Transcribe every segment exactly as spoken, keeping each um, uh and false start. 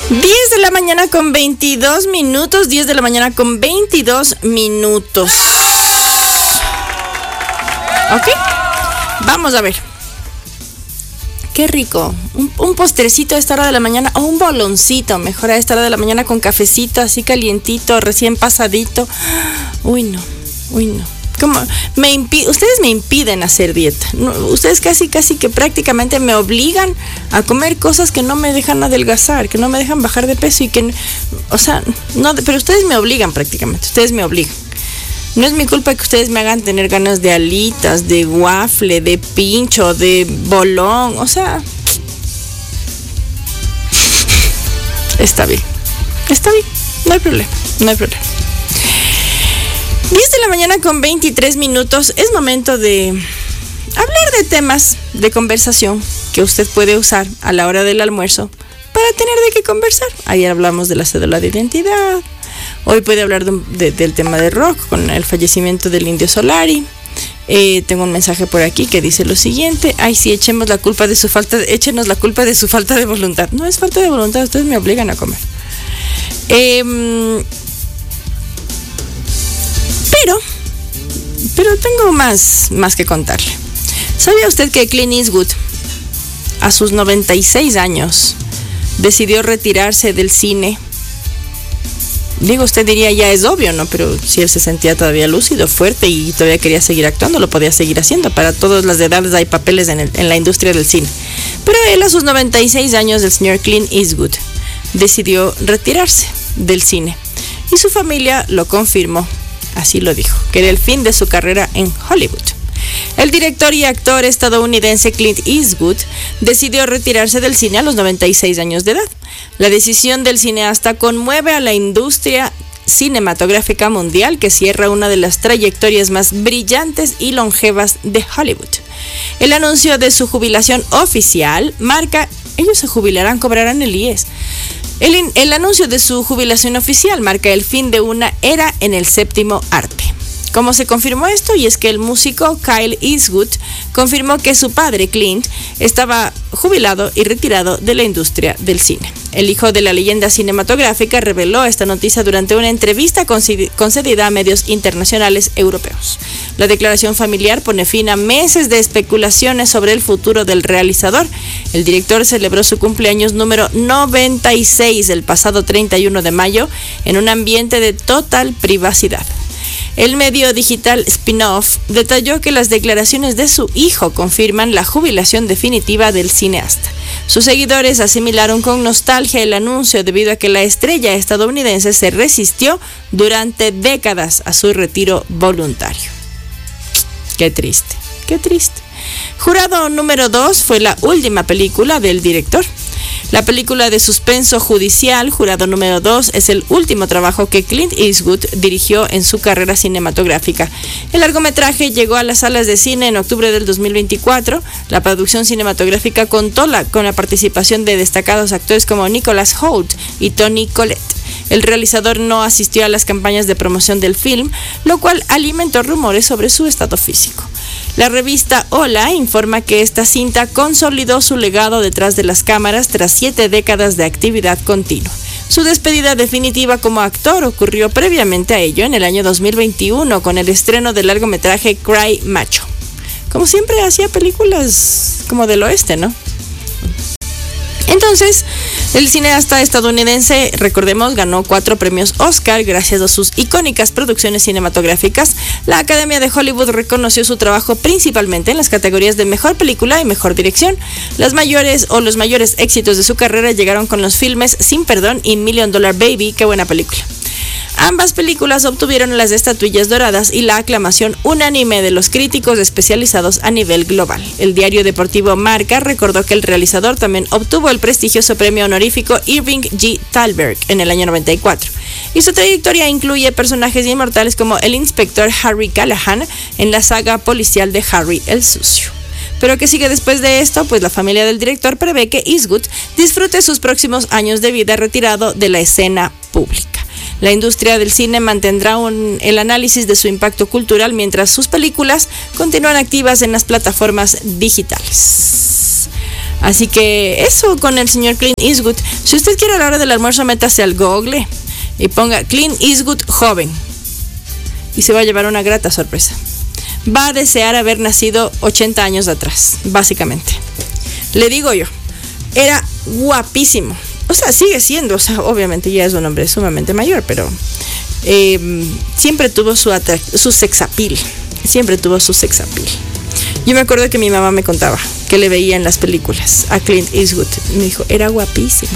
diez de la mañana con veintidós minutos, diez de la mañana con veintidós minutos. ¿Ok? Vamos a ver. Qué rico. Un, un postrecito a esta hora de la mañana, o un boloncito, mejor a esta hora de la mañana con cafecito así calientito, recién pasadito. Uy, no. Uy, no. ¿Cómo? Me impi- ustedes me impiden hacer dieta. No, ustedes casi, casi que prácticamente me obligan a comer cosas que no me dejan adelgazar, que no me dejan bajar de peso y que, o sea, no, pero ustedes me obligan prácticamente, ustedes me obligan. No es mi culpa que ustedes me hagan tener ganas de alitas, de waffle, de pincho, de bolón, o sea, está bien, está bien, no hay problema, no hay problema. diez de la mañana con veintitrés minutos, es momento de hablar de temas de conversación que usted puede usar a la hora del almuerzo para tener de qué conversar. Ayer hablamos de la cédula de identidad, hoy puede hablar de, de, del tema de rock con el fallecimiento del Indio Solari. Eh, tengo un mensaje por aquí que dice lo siguiente: ay, sí, echemos la culpa de su falta, de, échenos la culpa de su falta de voluntad. No es falta de voluntad, ustedes me obligan a comer. Eh, Pero, pero tengo más, más que contarle. ¿Sabía usted que Clint Eastwood, a sus noventa y seis años, decidió retirarse del cine? Digo, usted diría, ya es obvio, ¿no? Pero si él se sentía todavía lúcido, fuerte y todavía quería seguir actuando, lo podía seguir haciendo. Para todas las edades hay papeles en, el, en la industria del cine. Pero él, a sus noventa y seis años, el señor Clint Eastwood, decidió retirarse del cine. Y su familia lo confirmó. Así lo dijo, que era el fin de su carrera en Hollywood. El director y actor estadounidense Clint Eastwood decidió retirarse del cine a los noventa y seis años de edad. La decisión del cineasta conmueve a la industria cinematográfica mundial, que cierra una de las trayectorias más brillantes y longevas de Hollywood. El anuncio de su jubilación oficial marca, ellos se jubilarán, cobrarán el I E S. El, el anuncio de su jubilación oficial marca el fin de una era en el séptimo arte. ¿Cómo se confirmó esto? Y es que el músico Kyle Eastwood confirmó que su padre, Clint, estaba jubilado y retirado de la industria del cine. El hijo de la leyenda cinematográfica reveló esta noticia durante una entrevista concedida a medios internacionales europeos. La declaración familiar pone fin a meses de especulaciones sobre el futuro del realizador. El director celebró su cumpleaños número noventa y seis el pasado treinta y uno de mayo en un ambiente de total privacidad. El medio digital Spin-Off detalló que las declaraciones de su hijo confirman la jubilación definitiva del cineasta. Sus seguidores asimilaron con nostalgia el anuncio debido a que la estrella estadounidense se resistió durante décadas a su retiro voluntario. Qué triste, qué triste. Jurado número dos fue la última película del director. La película de suspenso judicial, Jurado número dos, es el último trabajo que Clint Eastwood dirigió en su carrera cinematográfica. El largometraje llegó a las salas de cine en octubre del dos mil veinticuatro. La producción cinematográfica contó la, con la participación de destacados actores como Nicholas Hoult y Toni Collette. El realizador no asistió a las campañas de promoción del film, lo cual alimentó rumores sobre su estado físico. La revista Hola informa que esta cinta consolidó su legado detrás de las cámaras tras siete décadas de actividad continua. Su despedida definitiva como actor ocurrió previamente a ello en el año dos mil veintiuno con el estreno del largometraje Cry Macho. Como siempre hacía películas como del oeste, ¿no? Entonces, el cineasta estadounidense, recordemos, ganó cuatro premios Oscar gracias a sus icónicas producciones cinematográficas. La Academia de Hollywood reconoció su trabajo principalmente en las categorías de Mejor Película y Mejor Dirección. Las mayores o los mayores éxitos de su carrera llegaron con los filmes Sin Perdón y Million Dollar Baby. ¡Qué buena película! Ambas películas obtuvieron las estatuillas doradas y la aclamación unánime de los críticos especializados a nivel global. El diario deportivo Marca recordó que el realizador también obtuvo el prestigioso premio honorífico Irving G. Thalberg en el año noventa y cuatro. Y su trayectoria incluye personajes inmortales como el inspector Harry Callahan en la saga policial de Harry el Sucio. Pero ¿qué sigue después de esto? Pues la familia del director prevé que Eastwood disfrute sus próximos años de vida retirado de la escena pública. La industria del cine mantendrá un, el análisis de su impacto cultural mientras sus películas continúan activas en las plataformas digitales. Así que eso con el señor Clint Eastwood. Si usted quiere a la hora del almuerzo, métase al Google y ponga Clint Eastwood joven. Y se va a llevar una grata sorpresa. Va a desear haber nacido ochenta años atrás, básicamente. Le digo yo, era guapísimo. O sea, sigue siendo, o sea, obviamente ya es un hombre sumamente mayor, pero eh, siempre tuvo su, atrac- su sex appeal. Siempre tuvo su sex appeal. Yo me acuerdo que mi mamá me contaba que le veía en las películas a Clint Eastwood. Me dijo, era guapísimo.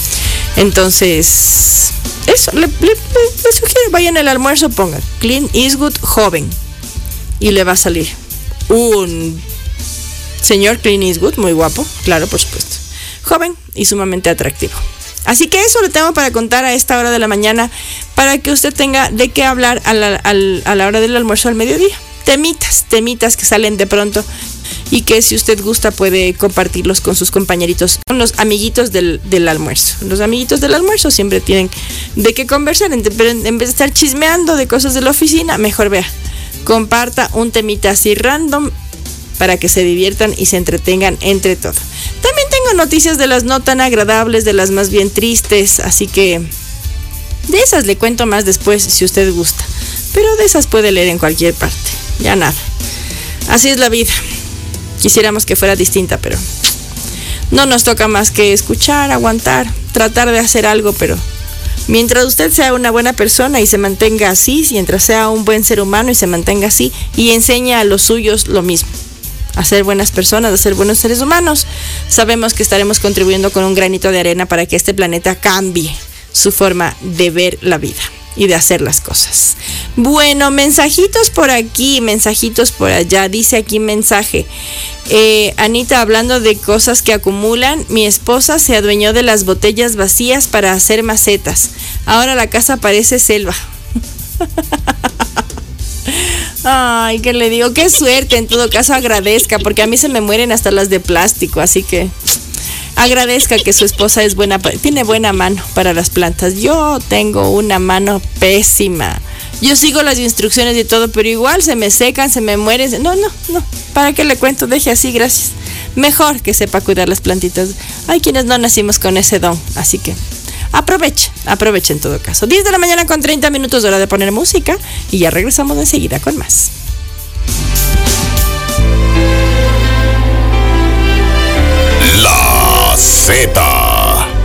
Entonces, eso, le, le, le sugiero, vayan al almuerzo, pongan Clint Eastwood joven. Y le va a salir un señor Clint Eastwood, muy guapo, claro, por supuesto. Joven y sumamente atractivo. Así que eso lo tengo para contar a esta hora de la mañana, para que usted tenga de qué hablar a la, a la hora del almuerzo al mediodía. Temitas, temitas que salen de pronto y que si usted gusta puede compartirlos con sus compañeritos, con los amiguitos del, del almuerzo. Los amiguitos del almuerzo siempre tienen de qué conversar, pero en vez de estar chismeando de cosas de la oficina, mejor vea, comparta un temita así random para que se diviertan y se entretengan entre todo. También tengo noticias de las no tan agradables, de las más bien tristes, así que de esas le cuento más después si usted gusta, pero de esas puede leer en cualquier parte. Ya nada. Así es la vida. Quisiéramos que fuera distinta, pero no nos toca más que escuchar, aguantar, tratar de hacer algo, pero mientras usted sea una buena persona y se mantenga así, mientras sea un buen ser humano y se mantenga así, y enseña a los suyos lo mismo, a ser buenas personas, a ser buenos seres humanos, sabemos que estaremos contribuyendo con un granito de arena para que este planeta cambie su forma de ver la vida y de hacer las cosas. Bueno, mensajitos por aquí, mensajitos por allá. Dice aquí mensaje. Eh, Anita, hablando de cosas que acumulan, mi esposa se adueñó de las botellas vacías para hacer macetas. Ahora la casa parece selva. Ay, ¿qué le digo? Qué suerte, en todo caso agradezca, porque a mí se me mueren hasta las de plástico, así que agradezca que su esposa es buena, tiene buena mano para las plantas. Yo tengo una mano pésima. Yo sigo las instrucciones y todo, pero igual se me secan, se me mueren. No, no, no. ¿Para qué le cuento? Deje así, gracias. Mejor que sepa cuidar las plantitas. Hay quienes no nacimos con ese don, así que aproveche, aproveche en todo caso. diez de la mañana con treinta minutos, hora de poner música, y ya regresamos enseguida con más. La Z.